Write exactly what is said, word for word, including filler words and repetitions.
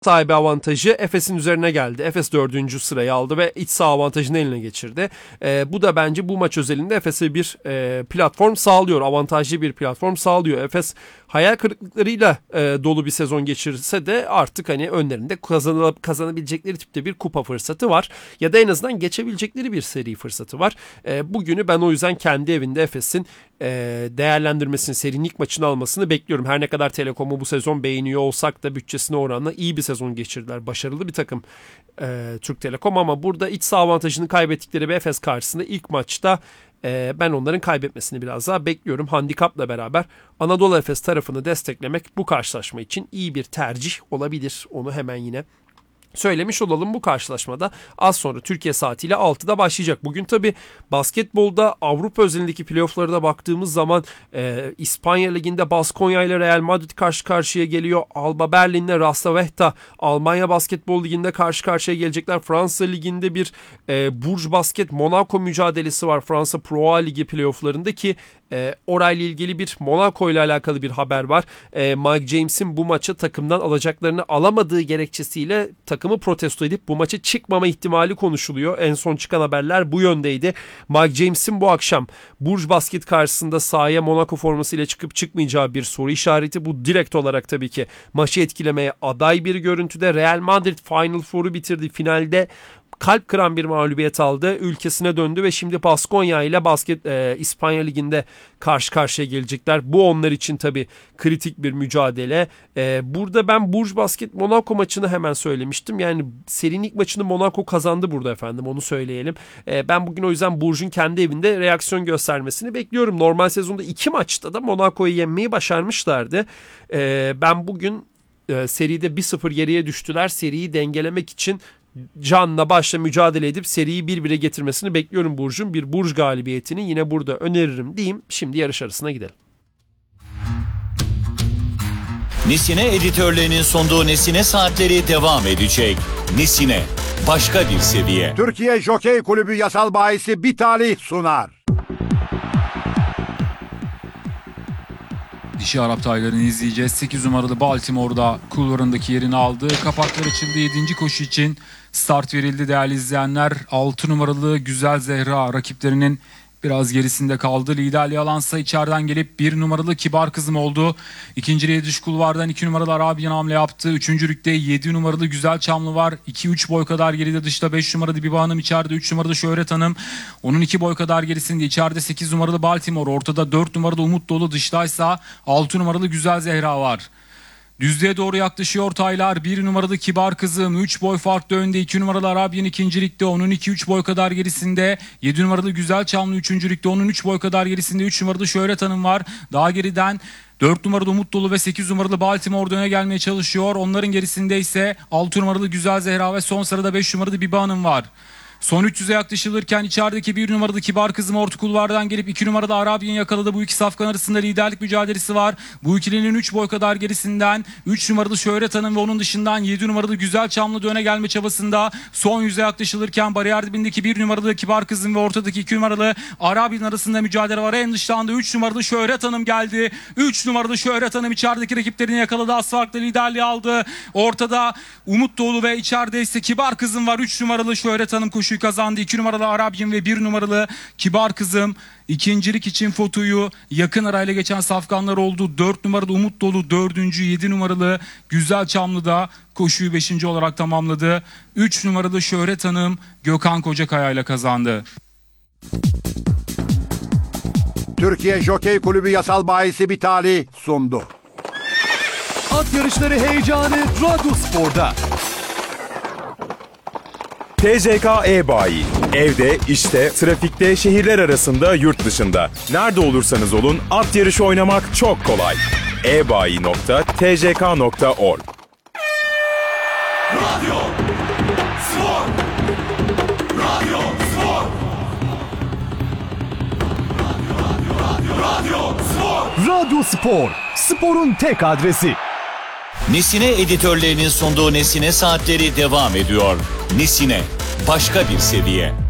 sahibi avantajı Efes'in üzerine geldi. Efes dördüncü sırayı aldı ve iç saha avantajını eline geçirdi. E, bu da bence bu maç özelinde Efes'e bir e, platform sağlıyor. Avantajlı bir platform sağlıyor. Efes hayal kırıklıklarıyla e, dolu bir sezon geçirse de artık hani önlerinde kazanı, kazanabilecekleri tipte bir kupa fırsatı var. Ya da en azından geçebilecekleri bir seri fırsatı var. E, bugünü ben o yüzden kendi evinde Efes'in e, değerlendirmesini, serinin ilk maçını almasını bekliyorum. Her ne kadar Telekom'u bu sezon beğeniyor olsak da bütçesine oranla iyi bir sezon geçirdiler. Başarılı bir takım e, Türk Telekom ama burada iç saha avantajını kaybettikleri bir Efes karşısında ilk maçta e, ben onların kaybetmesini biraz daha bekliyorum. Handikapla beraber Anadolu Efes tarafını desteklemek bu karşılaşma için iyi bir tercih olabilir. Onu hemen yine söylemiş olalım. Bu karşılaşmada az sonra Türkiye saatiyle altıda başlayacak. Bugün tabi basketbolda Avrupa özelindeki playoff'lara da baktığımız zaman e, İspanya Ligi'nde Baskonya ile Real Madrid karşı karşıya geliyor. Alba Berlin'le Rasta Vechta Almanya Basketbol Ligi'nde karşı karşıya gelecekler. Fransa Ligi'nde bir e, Burj Basket Monaco mücadelesi var. Fransa Pro A Ligi playoff'larında ki e, orayla ilgili bir Monaco ile alakalı bir haber var. E, Mike James'in bu maçı takımdan alacaklarını alamadığı gerekçesiyle takımı protesto edip bu maça çıkmama ihtimali konuşuluyor. En son çıkan haberler bu yöndeydi. Mike James'in bu akşam Burj Basket karşısında sahaya Monaco formasıyla çıkıp çıkmayacağı bir soru işareti. Bu direkt olarak tabii ki maçı etkilemeye aday bir görüntüde. Real Madrid Final Four'u bitirdi. Finalde kalp kıran bir mağlubiyet aldı. Ülkesine döndü ve şimdi Baskonya ile basket e, İspanya Ligi'nde karşı karşıya gelecekler. Bu onlar için tabii kritik bir mücadele. E, burada ben Burj Basket Monaco maçını hemen söylemiştim. Yani serinin ilk maçını Monaco kazandı burada efendim. Onu söyleyelim. E, ben bugün o yüzden Burj'un kendi evinde reaksiyon göstermesini bekliyorum. Normal sezonda iki maçta da Monaco'yu yenmeyi başarmışlardı. E, ben bugün e, seride bir sıfır geriye düştüler. Seriyi dengelemek için canla başla mücadele edip seriyi bir bire getirmesini bekliyorum Burj'un. Bir Burj galibiyetini yine burada öneririm diyeyim. Şimdi yarış arasına gidelim. Nesine editörlerinin sunduğu Nesine Saatleri devam edecek. Nesine, başka bir seviye. Türkiye Jokey Kulübü yasal bahisi Bitali sunar. Dişi Arap taylarını izleyeceğiz. sekiz numaralı Baltimore'da kulvarındaki yerini aldı. Kapaklar açıldı. yedinci koşu için start verildi değerli izleyenler. altı numaralı Güzel Zehra rakiplerinin biraz gerisinde kaldı. Liderliği alansa içeriden gelip bir numaralı Kibar Kızım oldu. İkinciliğe dış kulvardan iki numaralı Arabian hamle yaptı. Üçüncülükte yedi numaralı Güzel Çamlı var. iki üç boy kadar geride dışta beş numaralı Biba Hanım içeride. üç numaralı Şöhret Hanım. Onun iki boy kadar gerisinde içeride sekiz numaralı Baltimore. Ortada dört numaralı Umut Dolu. Dıştaysa altı numaralı Güzel Zehra var. Düzlüğe doğru yaklaşıyor taylar. bir numaralı Kibar Kızım. üç boy farklı önde. iki numaralı Arabian ikincilikte. Onun iki üç boy kadar gerisinde. yedi numaralı Güzel Çamlı üçüncülükte. Onun üç boy kadar gerisinde. üç numaralı Şöhret Hanım var. Daha geriden dört numaralı Umut Dolu ve sekiz numaralı Baltimore öne gelmeye çalışıyor. Onların gerisinde ise altı numaralı Güzel Zehra ve son sırada beş numaralı Biba Hanım var. Son üç yüze yaklaşılırken içerideki bir numaralı Kibar Kızım orta kulvardan gelip iki numarada Arabian yakaladı. Bu iki safkan arasında liderlik mücadelesi var. Bu ikilinin üç boy kadar gerisinden üç numaralı Şöhret Hanım ve onun dışından yedi numaralı Güzel Çamlı öne gelme çabasında. Son yüze yaklaşılırken bariyer dibindeki bir numaralı Kibar Kızım ve ortadaki iki numaralı Arabian arasında mücadele var. En dıştan da üç numaralı Şöhret Hanım geldi. üç numaralı Şöhret Hanım içerideki rakiplerini yakaladı. Az farklı liderliği aldı. Ortada Umut Doğulu ve içeride ise Kibar Kızım var. üç numaralı Şöhret Hanım koşu kazandı. iki numaralı Arabian ve bir numaralı Kibar Kızım ikincilik için fotoyu yakın arayla geçen safkanlar oldu. dört numaralı Umut Dolu dördüncü, yedi numaralı Güzel Çamlı da koşuyu beşinci olarak tamamladı. üç numaralı Şöhret Hanım Gökhan Kocakaya ile kazandı. Türkiye Jokey Kulübü yasal bahisi Bitali sundu. At yarışları heyecanı Radyospor'da. T C K E-Bayi. Evde, işte, trafikte, şehirler arasında, yurt dışında. Nerede olursanız olun at yarışı oynamak çok kolay. ebayi nokta t c k nokta org Radyo Spor. Radyo Spor. Radyo, radyo, radyo, radyo Spor. Radyo Spor. Sporun tek adresi. Nesine editörlerinin sunduğu Nesine Saatleri devam ediyor. Nesine, başka bir seviye.